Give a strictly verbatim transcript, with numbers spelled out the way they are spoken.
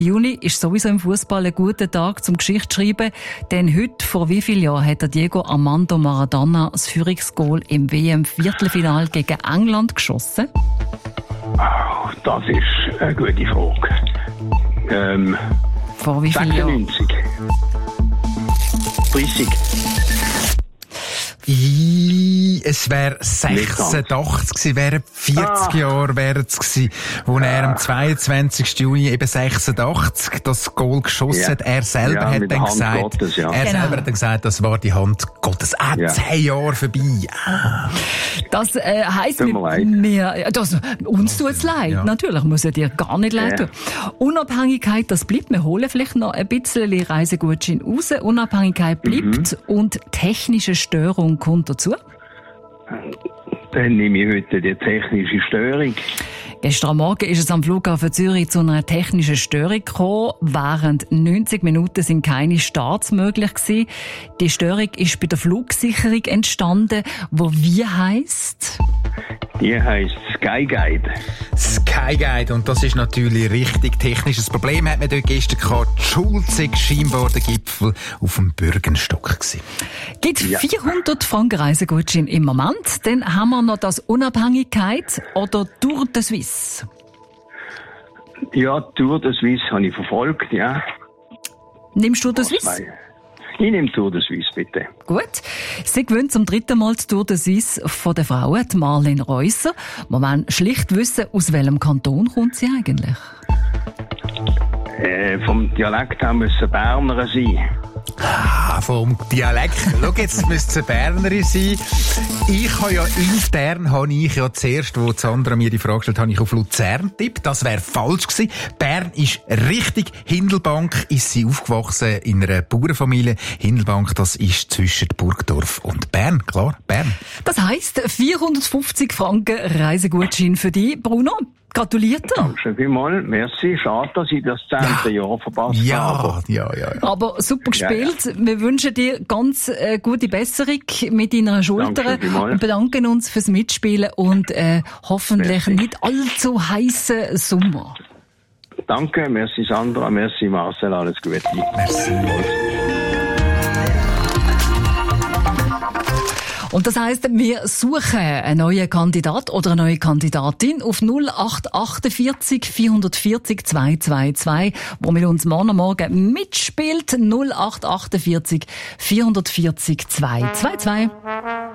Juni ist sowieso im Fußball ein guter Tag zum Geschichtsschreiben, denn heute, vor wie vielen Jahren, hat der Diego Armando Maradona das Führungsgoal im W M-Viertelfinale gegen England geschossen? Oh, das ist eine gute Frage. Ähm, vor wie vielen Jahren? sechsundneunzig. dreißig. I, es wäre sechsundachtzig gewesen, wären vierzig ah. Jahre wären es gewesen, wo ah. er am zweiundzwanzigsten Juni eben sechsundachtzig das Goal geschossen hat. Ja. Er selber ja, hat dann gesagt, Gottes, ja. er genau. selber hat dann gesagt, das war die Hand Gottes. Ah, ja. zehn Jahre vorbei. Ah. Das äh, heisst, wir, wir, das, uns tut es leid. Ja. Natürlich muss er dir gar nicht leid tun. Ja. Unabhängigkeit, das bleibt. Wir holen vielleicht noch ein bisschen Reisegutschein raus. Unabhängigkeit bleibt mhm. und technische Störung kommt dazu. Dann nehme ich heute die technische Störung. Gestern Morgen ist es am Flughafen Zürich zu einer technischen Störung gekommen. Während neunzig Minuten sind keine Starts möglich gewesen. Die Störung ist bei der Flugsicherung entstanden, wo wie heisst? Die heisst Skyguide. Skyguide. Und das ist natürlich richtig technisches Problem. Hat man dort gestern gehabt. Die Schulze scheinbar der Gipfel auf dem Bürgenstock gewesen. Gibt ja. vierhundert Franken Reisegutschein im Moment. Dann haben wir noch das Unabhängigkeit oder Tour de Suisse. Ja, Tour de Suisse habe ich verfolgt, ja. Nimmst du de Suisse? Ich nehme Tour de Suisse, bitte. Gut. Sie gewinnt zum dritten Mal die Tour de Suisse von der Frauen, die Marlene Reusser. Wir wollen schlicht wissen, aus welchem Kanton kommt sie eigentlich? Äh, vom Dialekt her müssen Berner sein. Ah, vom Dialekt. Schau, jetzt müsste es eine Bernerin sein. Ich habe ja intern, habe ich ja zuerst, wo Sandra mir die Frage gestellt hat, habe ich auf Luzern tippt. Das wäre falsch gewesen. Bern ist richtig. Hindelbank ist sie aufgewachsen in einer Bauernfamilie. Hindelbank, das ist zwischen Burgdorf und Bern. Klar, Bern. Das heisst, vierhundertfünfzig Franken Reisegutschein für dich, Bruno. Gratuliert. Danke vielmals. Merci. Schade, dass ich das zehnte Ja. Jahr verpasst ja, habe. Ja, ja, ja. Aber super gespielt. Ja, ja. Wir wünschen dir ganz äh, gute Besserung mit deiner Schulter und bedanken uns fürs Mitspielen und äh, hoffentlich merci. Nicht allzu heißen Sommer. Danke, merci Sandra, merci Marcel, alles Gute. Merci. Und das heisst, wir suchen einen neuen Kandidat oder eine neue Kandidatin auf null acht achtundvierzig vierhundertvierzig zweihundertzweiundzwanzig, wo mit uns morgen Morgen mitspielt. null acht achtundvierzig vierhundertvierzig zweihundertzweiundzwanzig.